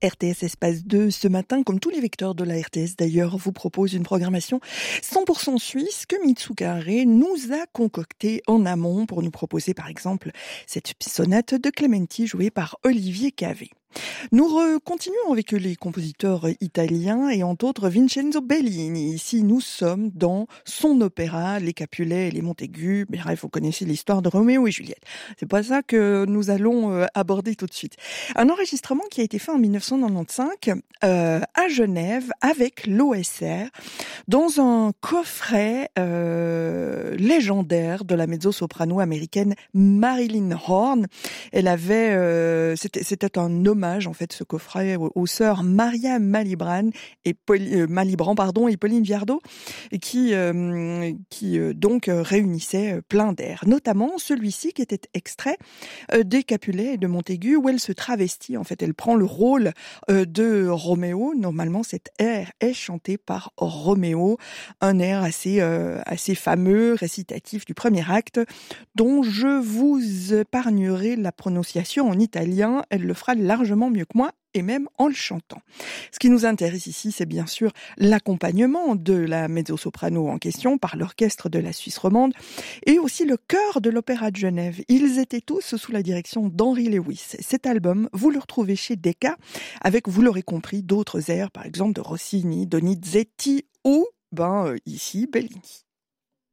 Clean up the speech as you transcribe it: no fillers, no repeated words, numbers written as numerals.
RTS Espace 2 ce matin, comme tous les vecteurs de la RTS d'ailleurs, vous propose une programmation 100% suisse que Mitsukare nous a concoctée en amont pour nous proposer par exemple cette sonate de Clementi jouée par Olivier Cavé. Nous continuons avec les compositeurs italiens et entre autres Vincenzo Bellini. Ici, nous sommes dans son opéra, les Capulets et les Montaigu. Bref, vous connaissez l'histoire de Roméo et Juliette. C'est pas ça que nous allons aborder tout de suite. Un enregistrement qui a été fait en 1995 à Genève avec l'OSR dans un coffret légendaire de la mezzo-soprano américaine Marilyn Horne. Elle avait, c'était un hommage en fait ce coffret aux sœurs Maria Malibran et Pauline Viardot qui donc réunissait plein d'airs, notamment celui-ci qui était extrait des Capulets et de Montaigu où elle se travestit en fait, elle prend le rôle de Roméo. Normalement cet air est chanté par Roméo, un air assez fameux, récitatif du premier acte dont je vous épargnerai la prononciation en italien, elle le fera largement mieux que moi et même en le chantant. Ce qui nous intéresse ici, c'est bien sûr l'accompagnement de la mezzo-soprano en question par l'orchestre de la Suisse romande et aussi le chœur de l'Opéra de Genève. Ils étaient tous sous la direction d'Henry Lewis. Cet album, vous le retrouvez chez Decca avec, vous l'aurez compris, d'autres airs, par exemple de Rossini, Donizetti ou, ici, Bellini.